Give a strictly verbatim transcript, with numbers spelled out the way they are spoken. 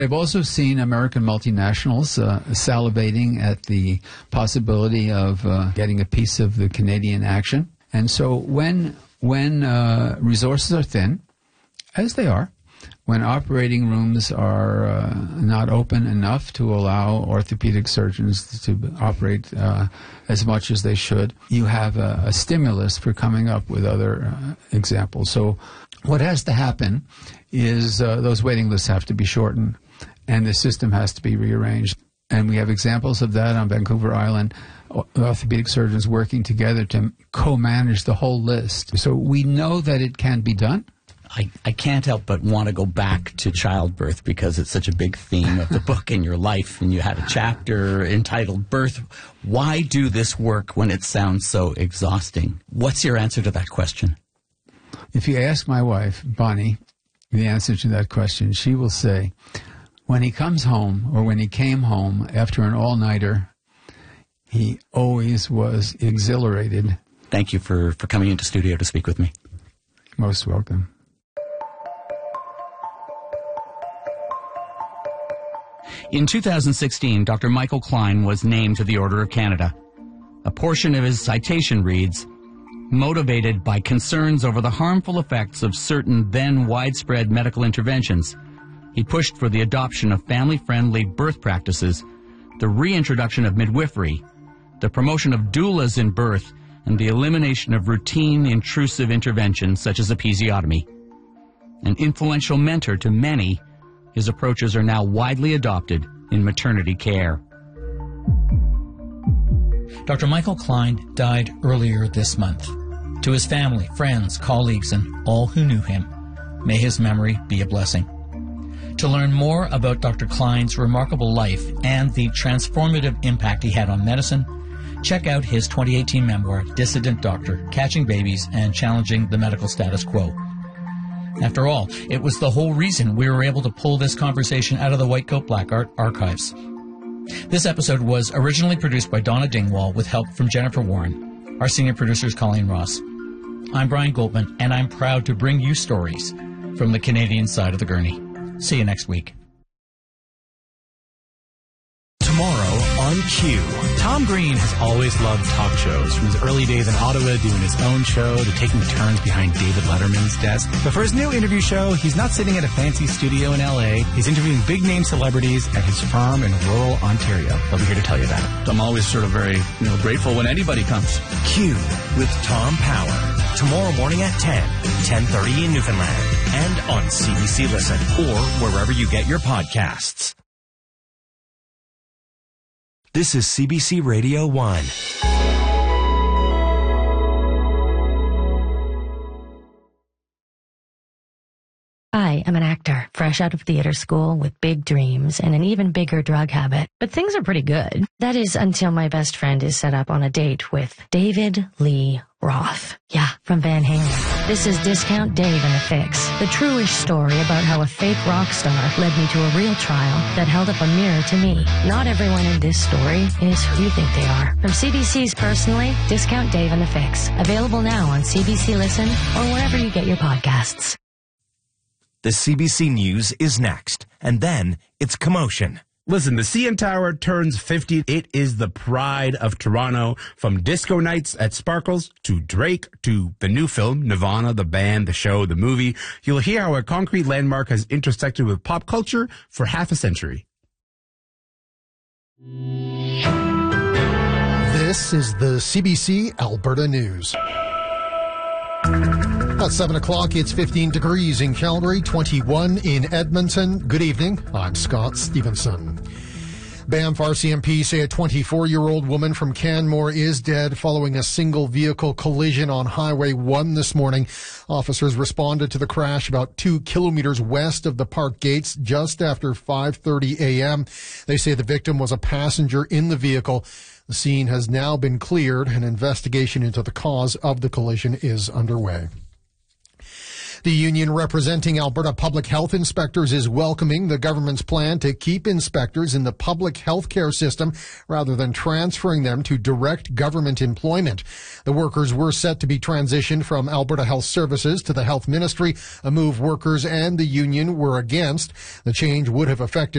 I've also seen American multinationals uh, salivating at the possibility of uh, getting a piece of the Canadian action. And so when when uh, resources are thin, as they are, when operating rooms are uh, not open enough to allow orthopedic surgeons to operate uh, as much as they should, you have a, a stimulus for coming up with other uh, examples. So what has to happen is uh, those waiting lists have to be shortened, and the system has to be rearranged. And we have examples of that on Vancouver Island, orthopedic surgeons working together to co-manage the whole list. So we know that it can be done. I, I can't help but want to go back to childbirth because it's such a big theme of the book in your life, and you had a chapter entitled Birth. Why do this work when it sounds so exhausting? What's your answer to that question? If you ask my wife, Bonnie, the answer to that question, she will say, when he comes home or when he came home after an all-nighter, he always was exhilarated. Thank you for, for coming into studio to speak with me. Most welcome. In two thousand sixteen, Doctor Michael Klein was named to the Order of Canada. A portion of his citation reads, motivated by concerns over the harmful effects of certain then widespread medical interventions, he pushed for the adoption of family-friendly birth practices, the reintroduction of midwifery, the promotion of doulas in birth, and the elimination of routine intrusive interventions such as episiotomy. An influential mentor to many, his approaches are now widely adopted in maternity care. Doctor Michael Klein died earlier this month. To his family, friends, colleagues, and all who knew him, may his memory be a blessing. To learn more about Doctor Klein's remarkable life and the transformative impact he had on medicine, check out his twenty eighteen memoir, Dissident Doctor, Catching Babies and Challenging the Medical Status Quo. After all, it was the whole reason we were able to pull this conversation out of the White Coat Black Art archives. This episode was originally produced by Donna Dingwall with help from Jennifer Warren. Our senior producer is Colleen Ross. I'm Brian Goldman, and I'm proud to bring you stories from the Canadian side of the gurney. See you next week. Tomorrow on Q. Tom Green has always loved talk shows, from his early days in Ottawa doing his own show to taking turns behind David Letterman's desk. But for his new interview show, he's not sitting at a fancy studio in L A. He's interviewing big-name celebrities at his farm in rural Ontario. He'll be here to tell you about it. I'm always sort of very, you know, grateful when anybody comes. Q with Tom Power. Tomorrow morning at ten, ten thirty in Newfoundland. And on C B C Listen or wherever you get your podcasts. This is C B C Radio one. I am an actor, fresh out of theater school with big dreams and an even bigger drug habit. But things are pretty good. That is until my best friend is set up on a date with David Lee Roth. Yeah, from Van Halen. This is Discount Dave and the Fix, the true-ish story about how a fake rock star led me to a real trial that held up a mirror to me. Not everyone in this story is who you think they are. From C B C's Personally, Discount Dave and the Fix. Available now on C B C Listen or wherever you get your podcasts. The C B C News is next, and then it's Commotion. Listen, the C N Tower turns fifty. It is the pride of Toronto. From disco nights at Sparkles to Drake to the new film, Nirvana, the band, the show, the movie. You'll hear how a concrete landmark has intersected with pop culture for half a century. This is the C B C Alberta News. At seven o'clock, it's fifteen degrees in Calgary, twenty-one in Edmonton. Good evening. I'm Scott Stevenson. Banff R C M P say a twenty-four-year-old woman from Canmore is dead following a single-vehicle collision on Highway one this morning. Officers responded to the crash about two kilometers west of the park gates just after five thirty a.m. They say the victim was a passenger in the vehicle. The scene has now been cleared. An investigation into the cause of the collision is underway. The union representing Alberta public health inspectors is welcoming the government's plan to keep inspectors in the public health care system rather than transferring them to direct government employment. The workers were set to be transitioned from Alberta Health Services to the Health Ministry, a move workers and the union were against. The change would have affected